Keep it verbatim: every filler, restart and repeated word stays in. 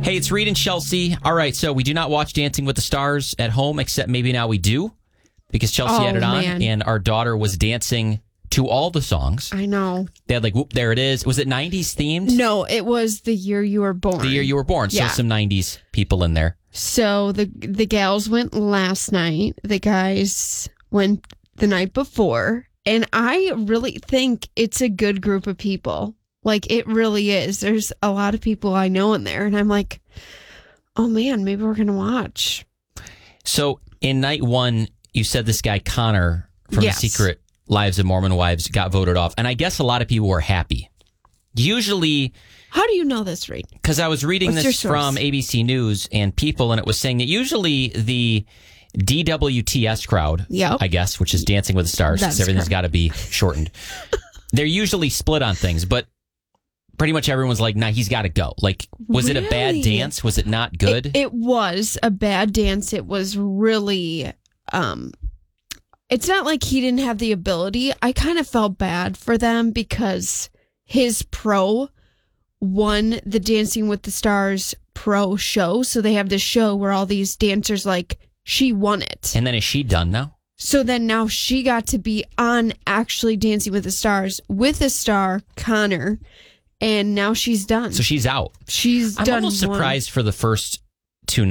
Hey, it's Reed and Chelsea. All right, so we do not watch Dancing with the Stars at home, except maybe now we do, because Chelsea Oh, had it on, man. and our daughter was dancing to all the songs. I know. They had like, whoop, there it is. Was it nineties themed? No, it was the year you were born. The year you were born. So Yeah. some nineties people in there. So the the gals went last night. The guys went the night before. And I really think it's a good group of people. Like, it really is. There's a lot of people I know in there. And I'm like, oh, man, maybe we're going to watch. So in night one, you said this guy Connor from Yes. The Secret Lives of Mormon Wives got voted off. And I guess a lot of people were happy. Usually, How do you know this, Reed? because I was reading What's your this source? from A B C News and People, and it was saying that usually the D W T S crowd, Yep. I guess, which is Dancing with the Stars, because That's everything's correct. got to be shortened. They're usually split on things, but pretty much everyone's like, nah, he's got to go. Like, was it a bad Really? dance? Was it not good? It, it was a bad dance. It was really, um, it's not like he didn't have the ability. I kind of felt bad for them because his pro won the Dancing with the Stars pro show. So they have this show where all these dancers, like, she won it. And then is she done now? So then now she got to be on actually Dancing with the Stars with a star, Connor, and now she's done. So she's out. she's I'm done almost one. surprised for the first two